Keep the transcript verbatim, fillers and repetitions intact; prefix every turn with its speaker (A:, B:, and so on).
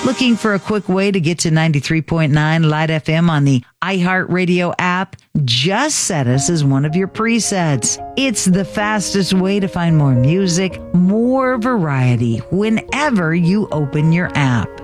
A: Looking for a quick way to get to ninety-three point nine Light F M on the iHeartRadio app? Just set us as one of your presets. It's the fastest way to find more music, more variety whenever you open your app.